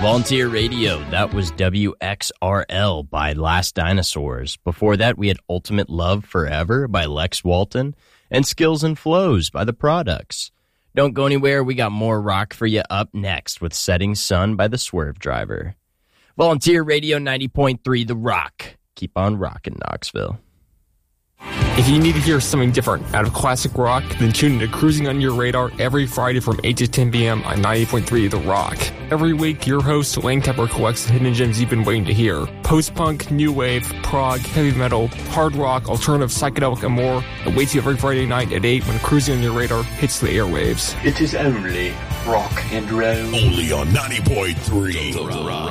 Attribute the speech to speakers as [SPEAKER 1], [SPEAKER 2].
[SPEAKER 1] Volunteer Radio, that was WXRL by Last Dinosaurs. Before that, we had Ultimate Love Forever by Lex Walton and Skills and Flows by The Products. Don't go anywhere, we got more rock for you up next with Setting Sun by The Swerve Driver. Volunteer Radio 90.3 The Rock. Keep on rocking, Knoxville.
[SPEAKER 2] If you need to hear something different out of classic rock, then tune into Cruising on Your Radar every Friday from 8 to 10 p.m. on 90.3 The Rock. Every week, your host, Lane Tepper, collects the hidden gems you've been waiting to hear. Post-punk, new wave, prog, heavy metal, hard rock, alternative, psychedelic, and more. It waits you every Friday night at 8 when Cruising on Your Radar hits the airwaves.
[SPEAKER 3] It is only rock and roll.
[SPEAKER 4] Only on 90.3 The Rock.